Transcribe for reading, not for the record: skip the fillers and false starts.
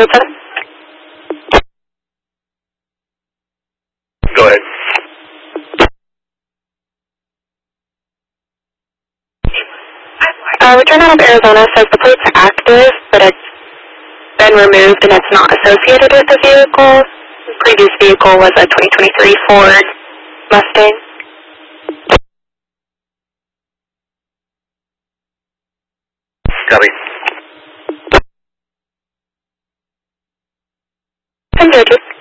287? Go ahead. Return out of Arizona says the plate's active, but it's been removed and it's not associated with the vehicle. The previous vehicle was a 2023 Ford Mustang. Copy. 1002.